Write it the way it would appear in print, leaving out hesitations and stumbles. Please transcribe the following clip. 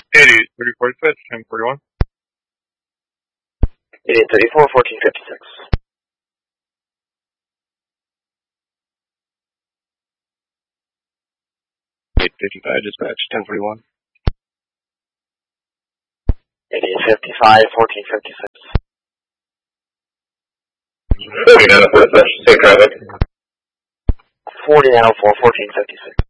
8834, 1041. 8834, 1456. 855, dispatch, 1041. 8855, 1456. 4904, dispatch, safe traffic. 4904, 1456.